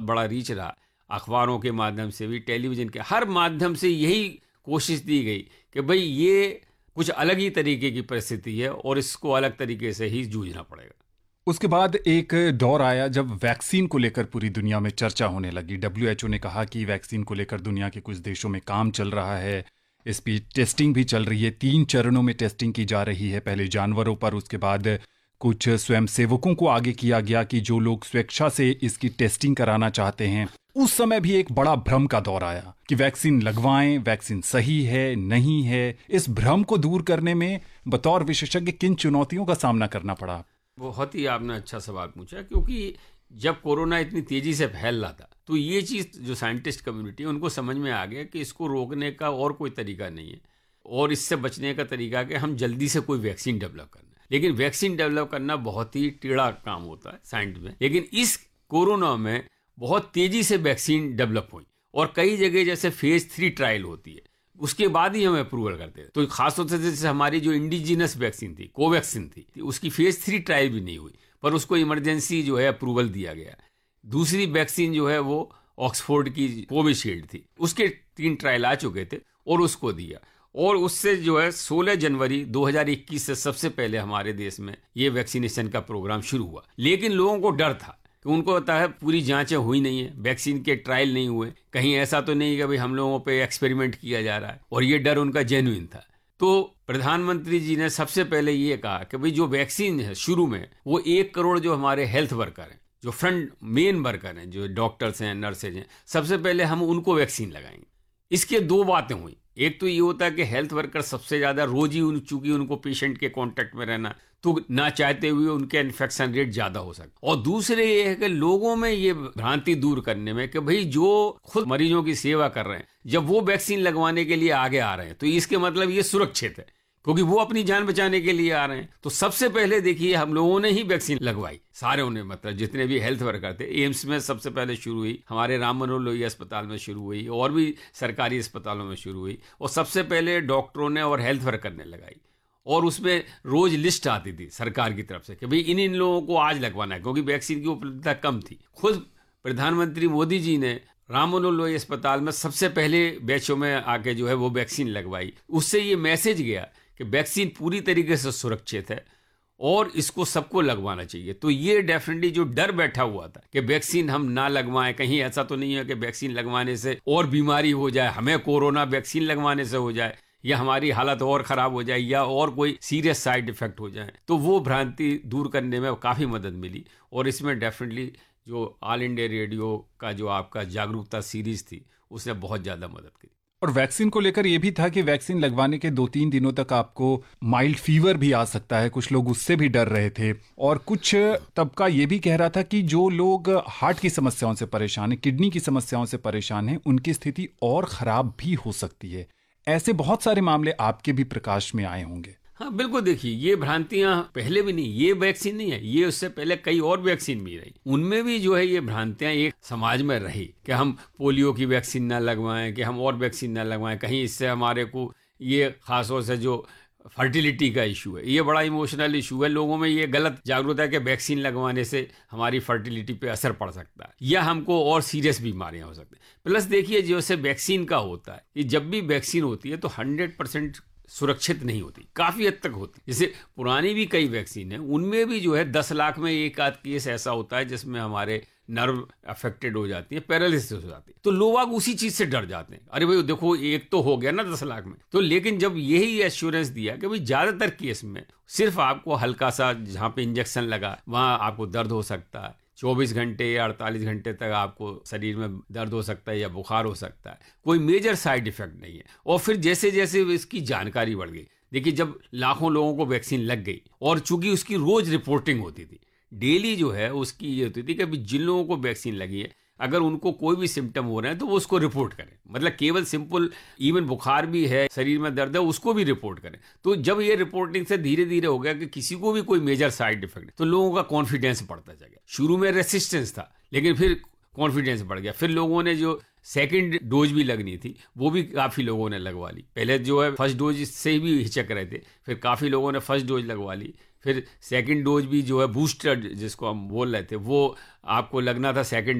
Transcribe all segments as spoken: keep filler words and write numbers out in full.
बड़ा रीच रहा, अखबारों के माध्यम से भी, टेलीविज़न के हर माध्यम से यही कोशिश दी गई कि भाई ये कुछ अलग ही तरीके की परिस्थिति है और इसको अलग तरीके से ही जूझना पड़ेगा। उसके बाद एक दौर आया जब वैक्सीन को लेकर पूरी दुनिया में चर्चा होने लगी। डब्ल्यू एच ओ ने कहा कि वैक्सीन को लेकर दुनिया के कुछ देशों में काम चल रहा है, इस पर टेस्टिंग भी चल रही है, तीन चरणों में टेस्टिंग की जा रही है, पहले जानवरों पर, उसके बाद कुछ स्वयंसेवकों को आगे किया गया कि जो लोग स्वेच्छा से इसकी टेस्टिंग कराना चाहते हैं। उस समय भी एक बड़ा भ्रम का दौर आया कि वैक्सीन लगवाएं, वैक्सीन सही है नहीं है। इस भ्रम को दूर करने में बतौर विशेषज्ञ किन चुनौतियों का सामना करना पड़ा? बहुत ही आपने अच्छा सवाल पूछा, क्योंकि जब कोरोना इतनी तेजी से फैल रहा था तो ये चीज़ जो साइंटिस्ट कम्युनिटी है उनको समझ में आ गया कि इसको रोकने का और कोई तरीका नहीं है और इससे बचने का तरीका कि हम जल्दी से कोई वैक्सीन डेवलप करना है। लेकिन वैक्सीन डेवलप करना बहुत ही टेढ़ा काम होता है साइंस में। लेकिन इस कोरोना में बहुत तेजी से वैक्सीन डेवलप हुई और कई जगह जैसे फेज थ्री ट्रायल होती है उसके बाद ही हम अप्रूवल करते हैं। तो खासतौर से जैसे हमारी जो इंडिजिनस वैक्सीन थी, कोवैक्सीन थी, उसकी फेज थ्री ट्रायल भी नहीं हुई पर उसको इमरजेंसी जो है अप्रूवल दिया गया। दूसरी वैक्सीन जो है वो ऑक्सफोर्ड की कोविशील्ड थी, उसके तीन ट्रायल आ चुके थे और उसको दिया और उससे जो है सोलह जनवरी दो हज़ार इक्कीस से सबसे पहले हमारे देश में ये वैक्सीनेशन का प्रोग्राम शुरू हुआ। लेकिन लोगों को डर था कि उनको पता है पूरी जांचें हुई नहीं है, वैक्सीन के ट्रायल नहीं हुए, कहीं ऐसा तो नहीं कि भाई हम लोगों पे एक्सपेरिमेंट किया जा रहा है, और ये डर उनका जेन्युइन था। तो प्रधानमंत्री जी ने सबसे पहले ये कहा कि भाई जो वैक्सीन है शुरू में वो एक करोड़ जो हमारे हेल्थ वर्कर हैं, जो फ्रंट मेन वर्कर हैं, जो डॉक्टर्स हैं, नर्सेज हैं, सबसे पहले हम उनको वैक्सीन लगाएंगे। इसके दो बातें हुई, एक तो ये होता है कि हेल्थ वर्कर सबसे ज़्यादा रोज ही उन चूंकि उनको पेशेंट के कांटेक्ट में रहना, तो ना चाहते हुए उनके इन्फेक्शन रेट ज़्यादा हो सकता। और दूसरे ये है कि लोगों में ये भ्रांति दूर करने में कि भाई जो खुद मरीजों की सेवा कर रहे हैं जब वो वैक्सीन लगवाने के लिए आगे आ रहे हैं तो इसके मतलब ये सुरक्षित है क्योंकि वो अपनी जान बचाने के लिए आ रहे हैं। तो सबसे पहले देखिए हम लोगों ने ही वैक्सीन लगवाई, सारे उन्हें, मतलब जितने भी हेल्थ वर्कर थे। एम्स में सबसे पहले शुरू हुई, हमारे राम मनोहर लोहिया अस्पताल में शुरू हुई और भी सरकारी अस्पतालों में शुरू हुई और सबसे पहले डॉक्टरों ने और हेल्थ वर्कर ने लगाई और उसमें रोज लिस्ट आती थी सरकार की तरफ से कि भाई इन इन लोगों को आज लगवाना है क्योंकि वैक्सीन की उपलब्धता कम थी। खुद प्रधानमंत्री मोदी जी ने राम मनोहर लोहिया अस्पताल में सबसे पहले बैचों में आके जो है वो वैक्सीन लगवाई। उससे ये मैसेज गया कि वैक्सीन पूरी तरीके से सुरक्षित है और इसको सबको लगवाना चाहिए। तो ये डेफिनेटली जो डर बैठा हुआ था कि वैक्सीन हम ना लगवाएं, कहीं ऐसा तो नहीं है कि वैक्सीन लगवाने से और बीमारी हो जाए, हमें कोरोना वैक्सीन लगवाने से हो जाए या हमारी हालत और ख़राब हो जाए या और कोई सीरियस साइड इफ़ेक्ट हो जाए, तो वो भ्रांति दूर करने में काफ़ी मदद मिली। और इसमें डेफिनेटली जो ऑल इंडिया रेडियो का जो आपका जागरूकता सीरीज़ थी उसने बहुत ज़्यादा मदद की। और वैक्सीन को लेकर यह भी था कि वैक्सीन लगवाने के दो तीन दिनों तक आपको माइल्ड फीवर भी आ सकता है, कुछ लोग उससे भी डर रहे थे। और कुछ तबका ये भी कह रहा था कि जो लोग हार्ट की समस्याओं से परेशान हैं, किडनी की समस्याओं से परेशान हैं, उनकी स्थिति और ख़राब भी हो सकती है। ऐसे बहुत सारे मामले आपके भी प्रकाश में आए होंगे। हाँ बिल्कुल, देखिए ये भ्रांतियां पहले भी नहीं, ये वैक्सीन नहीं है, ये उससे पहले कई और वैक्सीन भी रही, उनमें भी जो है ये भ्रांतियां एक समाज में रही कि हम पोलियो की वैक्सीन ना लगवाएं, कि हम और वैक्सीन ना लगवाएं, कहीं इससे हमारे को ये खासतौर से जो फर्टिलिटी का इशू है, ये बड़ा इमोशनल इशू है, लोगों में ये गलत जागरूकता है कि वैक्सीन लगवाने से हमारी फर्टिलिटी पे असर पड़ सकता है या हमको और सीरियस बीमारियां हो सकती हैं। प्लस देखिए जैसे वैक्सीन का होता है कि जब भी वैक्सीन होती है तो हंड्रेड परसेंट सुरक्षित नहीं होती, काफ़ी हद तक होती। जैसे पुरानी भी कई वैक्सीन है, उनमें भी जो है दस लाख में एक आध केस ऐसा होता है जिसमें हमारे नर्व अफेक्टेड हो जाती है, पैरालिसिस हो जाती है, तो लोग उसी चीज़ से डर जाते हैं, अरे भाई देखो एक तो हो गया ना दस लाख में। तो लेकिन जब यही एश्योरेंस दिया कि भाई ज़्यादातर केस में सिर्फ आपको हल्का सा जहाँ पे इंजेक्शन लगा वहाँ आपको दर्द हो सकता है, चौबीस घंटे या अड़तालीस घंटे तक आपको शरीर में दर्द हो सकता है या बुखार हो सकता है, कोई मेजर साइड इफेक्ट नहीं है। और फिर जैसे जैसे इसकी जानकारी बढ़ गई, देखिए जब लाखों लोगों को वैक्सीन लग गई और चूंकि उसकी रोज रिपोर्टिंग होती थी, डेली जो है उसकी ये होती थी कि अभी जिन लोगों को वैक्सीन लगी है अगर उनको कोई भी सिम्टम हो रहे हैं तो वो उसको रिपोर्ट करें, मतलब केवल सिंपल इवन बुखार भी है, शरीर में दर्द है, उसको भी रिपोर्ट करें। तो जब ये रिपोर्टिंग से धीरे धीरे हो गया कि किसी को भी कोई मेजर साइड इफेक्ट, तो लोगों का कॉन्फिडेंस बढ़ता गया। शुरू में रेसिस्टेंस था लेकिन फिर कॉन्फिडेंस बढ़ गया। फिर लोगों ने जो सेकंड डोज भी लगनी थी वो भी काफ़ी लोगों ने लगवा ली। पहले जो है फर्स्ट डोज से भी हिचक रहे थे, फिर काफ़ी लोगों ने फर्स्ट डोज लगवा ली, फिर सेकंड डोज भी जो है बूस्टर जिसको हम बोल रहे थे वो आपको लगना था सेकंड डोज,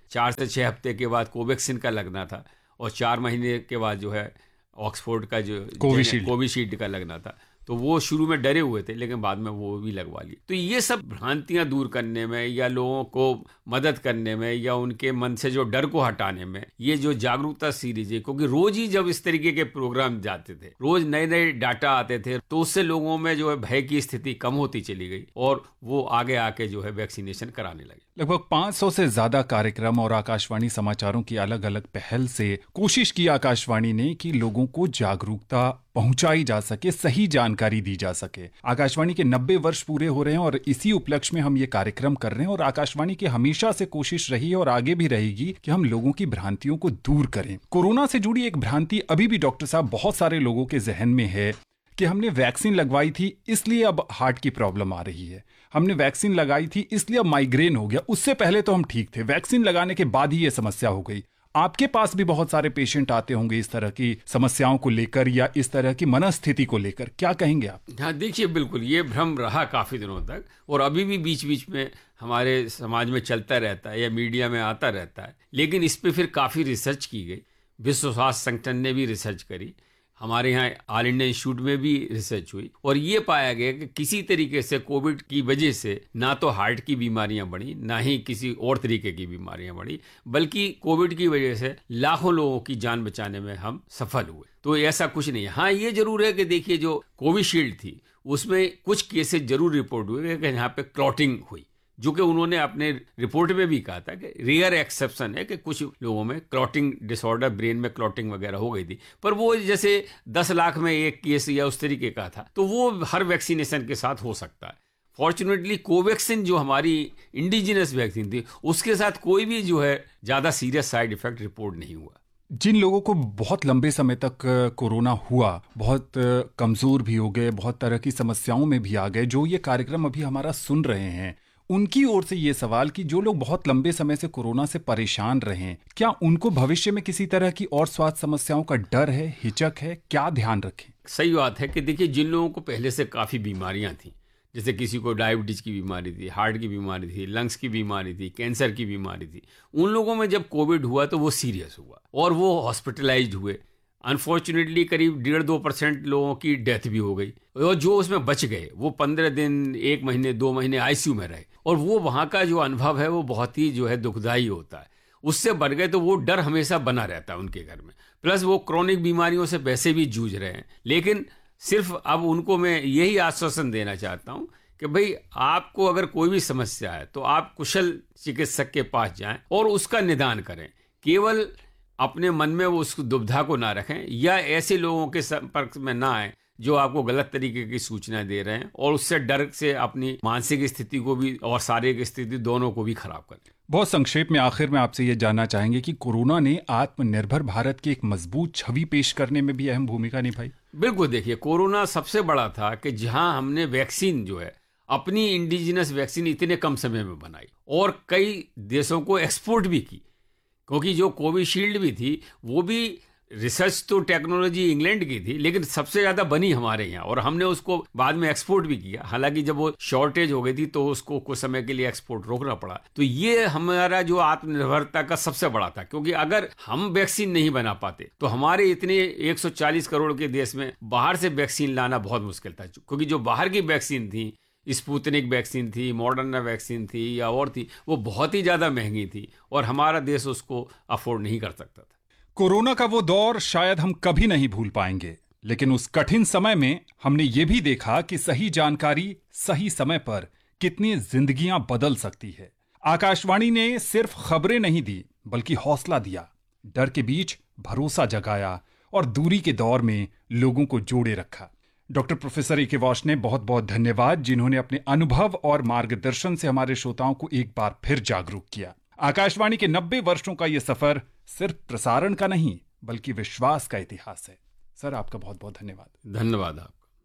चार से छः हफ्ते के बाद कोवैक्सीन का लगना था और चार महीने के बाद जो है ऑक्सफोर्ड का जो कोविशील्ड कोविशील्ड का लगना था। तो वो शुरू में डरे हुए थे लेकिन बाद में वो भी लगवा लिए। तो ये सब भ्रांतियां दूर करने में या लोगों को मदद करने में या उनके मन से जो डर को हटाने में ये जो जागरूकता सीरीज है, क्योंकि रोज ही जब इस तरीके के प्रोग्राम जाते थे, रोज नए नए डाटा आते थे, तो उससे लोगों में जो है भय की स्थिति कम होती चली गई और वो आगे आके जो है वैक्सीनेशन कराने लगे। लगभग पाँच सौ से ज्यादा कार्यक्रम और आकाशवाणी समाचारों की अलग अलग पहल से कोशिश की आकाशवाणी ने कि लोगों को जागरूकता पहुंचाई जा सके, सही जानकारी दी जा सके। आकाशवाणी के नब्बे वर्ष पूरे हो रहे हैं और इसी उपलक्ष्य में हम ये कार्यक्रम कर रहे हैं और आकाशवाणी की हमेशा से कोशिश रही है और आगे भी रहेगी कि हम लोगों की भ्रांतियों को दूर करें। कोरोना से जुड़ी एक भ्रांति अभी भी डॉक्टर साहब बहुत सारे लोगों के जहन में है कि हमने वैक्सीन लगवाई थी इसलिए अब हार्ट की प्रॉब्लम आ रही है, हमने वैक्सीन लगाई थी इसलिए अब माइग्रेन हो गया, उससे पहले तो हम ठीक थे, वैक्सीन लगाने के बाद ही ये समस्या हो गई। आपके पास भी बहुत सारे पेशेंट आते होंगे इस तरह की समस्याओं को लेकर या इस तरह की मनस्थिति को लेकर, क्या कहेंगे आप? हाँ देखिए, बिल्कुल ये भ्रम रहा काफ़ी दिनों तक और अभी भी बीच बीच में हमारे समाज में चलता रहता है या मीडिया में आता रहता है। लेकिन इस पे फिर काफ़ी रिसर्च की गई, विश्व स्वास्थ्य संगठन ने भी रिसर्च करी, हमारे यहाँ ऑल इंडिया इंस्टीट्यूट में भी रिसर्च हुई और ये पाया गया कि किसी तरीके से कोविड की वजह से ना तो हार्ट की बीमारियां बढ़ी, ना ही किसी और तरीके की बीमारियां बढ़ी, बल्कि कोविड की वजह से लाखों लोगों की जान बचाने में हम सफल हुए। तो ऐसा कुछ नहीं है। हाँ ये जरूर है कि देखिए जो कोविशील्ड थी उसमें कुछ केसेस जरूर रिपोर्ट हुए कि यहाँ पे क्लॉटिंग हुई, जो कि उन्होंने अपने रिपोर्ट में भी कहा था कि रेयर एक्सेप्शन है कि कुछ लोगों में क्लॉटिंग डिसऑर्डर, ब्रेन में क्लॉटिंग वगैरह हो गई थी, पर वो जैसे दस लाख में एक केस या उस तरीके का था, तो वो हर वैक्सीनेशन के साथ हो सकता है। फॉर्चुनेटली कोवैक्सीन जो हमारी इंडिजिनस वैक्सीन थी उसके साथ कोई भी जो है ज़्यादा सीरियस साइड इफेक्ट रिपोर्ट नहीं हुआ। जिन लोगों को बहुत लंबे समय तक कोरोना हुआ, बहुत कमज़ोर भी हो गए, बहुत तरह की समस्याओं में भी आ गए, जो ये कार्यक्रम अभी हमारा सुन रहे हैं, उनकी ओर से ये सवाल कि जो लोग बहुत लंबे समय से कोरोना से परेशान रहे, क्या उनको भविष्य में किसी तरह की और स्वास्थ्य समस्याओं का डर है, हिचक है, क्या ध्यान रखें? सही बात है कि देखिए जिन लोगों को पहले से काफ़ी बीमारियां थी, जैसे किसी को डायबिटीज की बीमारी थी, हार्ट की बीमारी थी, लंग्स की बीमारी थी, कैंसर की बीमारी थी, उन लोगों में जब कोविड हुआ तो वो सीरियस हुआ और वो हॉस्पिटलाइज्ड हुए। अनफॉर्चुनेटली करीब डेढ़ दो परसेंट लोगों की डेथ भी हो गई और जो उसमें बच गए वो पंद्रह दिन, एक महीने, दो महीने आईसीयू में रहे और वो वहाँ का जो अनुभव है वो बहुत ही जो है दुखदायी होता है। उससे बढ़ गए तो वो डर हमेशा बना रहता है उनके घर में। प्लस वो क्रोनिक बीमारियों से वैसे भी जूझ रहे हैं, लेकिन सिर्फ अब उनको मैं यही आश्वासन देना चाहता हूँ कि भाई आपको अगर कोई भी समस्या है तो आप कुशल चिकित्सक के पास जाएं और उसका निदान करें। केवल अपने मन में वो उस दुविधा को ना रखें या ऐसे लोगों के संपर्क में ना आए जो आपको गलत तरीके की सूचना दे रहे हैं और उससे डर से अपनी मानसिक स्थिति को भी और शारीरिक स्थिति दोनों को भी खराब करें। बहुत संक्षेप में आखिर में आपसे ये जानना चाहेंगे कि कोरोना ने आत्मनिर्भर भारत की एक मजबूत छवि पेश करने में भी अहम भूमिका निभाई। बिल्कुल, देखिए कोरोना सबसे बड़ा था कि जहां हमने वैक्सीन जो है अपनी इंडिजिनस वैक्सीन इतने कम समय में बनाई और कई देशों को एक्सपोर्ट भी की, क्योंकि जो कोविशील्ड भी थी वो भी रिसर्च तो टेक्नोलॉजी इंग्लैंड की थी लेकिन सबसे ज्यादा बनी हमारे यहाँ और हमने उसको बाद में एक्सपोर्ट भी किया। हालांकि जब वो शॉर्टेज हो गई थी तो उसको कुछ समय के लिए एक्सपोर्ट रोकना पड़ा। तो ये हमारा जो आत्मनिर्भरता का सबसे बड़ा था, क्योंकि अगर हम वैक्सीन नहीं बना पाते तो हमारे इतने एक सौ चालीस करोड़ के देश में बाहर से वैक्सीन लाना बहुत मुश्किल था, क्योंकि जो बाहर की वैक्सीन थी, स्पुतनिक वैक्सीन थी, मॉडर्ना वैक्सीन थी या और थी, वो बहुत ही ज्यादा महंगी थी और हमारा देश उसको अफोर्ड नहीं कर सकता था। कोरोना का वो दौर शायद हम कभी नहीं भूल पाएंगे, लेकिन उस कठिन समय में हमने ये भी देखा कि सही जानकारी सही समय पर कितनी जिंदगियां बदल सकती है। आकाशवाणी ने सिर्फ खबरें नहीं दी बल्कि हौसला दिया, डर के बीच भरोसा जगाया और दूरी के दौर में लोगों को जोड़े रखा। डॉक्टर प्रोफेसर ए के वॉश ने बहुत बहुत धन्यवाद, जिन्होंने अपने अनुभव और मार्गदर्शन से हमारे श्रोताओं को एक बार फिर जागरूक किया। आकाशवाणी के नब्बे वर्षों का यह सफर सिर्फ प्रसारण का नहीं बल्कि विश्वास का इतिहास है। सर, आपका बहुत बहुत धन्यवाद। धन्यवाद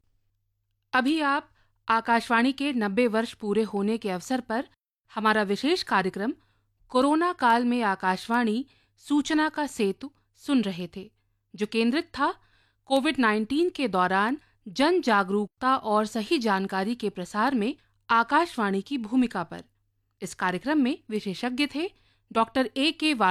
आपका। अभी आप आकाशवाणी के नब्बे वर्ष पूरे होने के अवसर पर हमारा विशेष कार्यक्रम कोरोना काल में आकाशवाणी सूचना का सेतु सुन रहे थे, जो केंद्रित था कोविड नाइन्टीन के दौरान जन जागरूकता और सही जानकारी के प्रसार में आकाशवाणी की भूमिका पर। इस कार्यक्रम में विशेषज्ञ थे डॉक्टर ए के